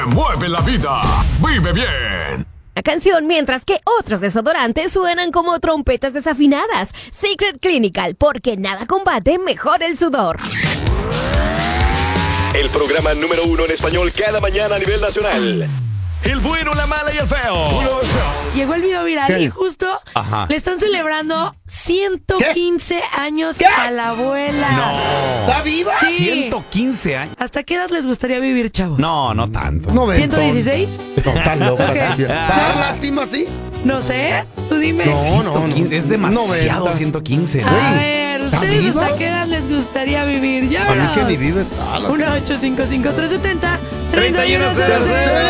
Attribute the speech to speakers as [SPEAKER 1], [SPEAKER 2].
[SPEAKER 1] Mueve la vida. Vive bien.
[SPEAKER 2] La canción, mientras que otros desodorantes suenan como trompetas desafinadas. Secret Clinical, porque nada combate mejor el sudor.
[SPEAKER 3] El programa número 1 en español cada mañana a nivel nacional. El bueno, la mala y el feo.
[SPEAKER 4] Llegó el video viral
[SPEAKER 5] ¿Qué?
[SPEAKER 4] y justo le están celebrando 115 años a la abuela.
[SPEAKER 5] No. ¿Está viva?
[SPEAKER 4] Sí.
[SPEAKER 5] 115 años.
[SPEAKER 4] ¿Hasta qué edad les gustaría vivir, chavos?
[SPEAKER 5] No, no tanto.
[SPEAKER 4] 116.
[SPEAKER 5] No, tan loca.
[SPEAKER 4] Ok.
[SPEAKER 5] ¿Está lástima así?
[SPEAKER 4] No sé, tú dime.
[SPEAKER 5] No.
[SPEAKER 6] 115, es demasiado
[SPEAKER 5] 90.
[SPEAKER 6] 115.
[SPEAKER 4] A ver, ¿ustedes
[SPEAKER 5] viva?
[SPEAKER 4] hasta qué edad les gustaría vivir? Ya
[SPEAKER 5] A mí que
[SPEAKER 4] verás.
[SPEAKER 5] ni vive está.
[SPEAKER 4] 1-855-370-3100.